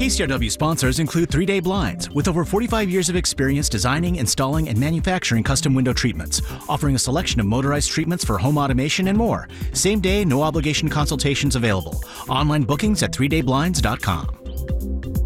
KCRW sponsors include 3 Day Blinds, with over 45 years of experience designing, installing, and manufacturing custom window treatments, offering a selection of motorized treatments for home automation and more. Same day, no obligation consultations available. Online bookings at 3dayblinds.com.